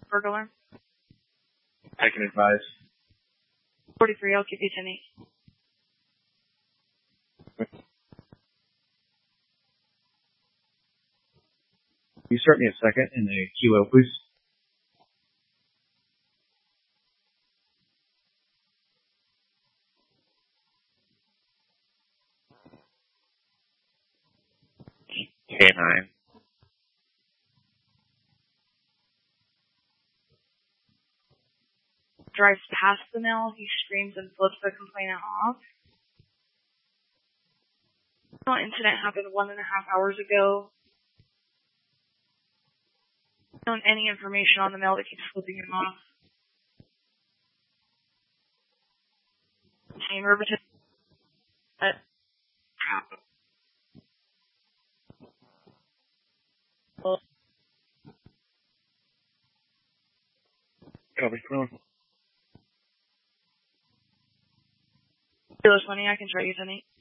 burglar. I can advise. 43, I'll give you 10-8. Can you start me a second in the kilo, please? K9. Drives past the mill, he screams and flips the complainant off. The incident happened 1.5 hours ago. Don't any information on the mill that keeps flipping him off. Chamber between Copy, come on. Kilo 20, I can try you 10-8.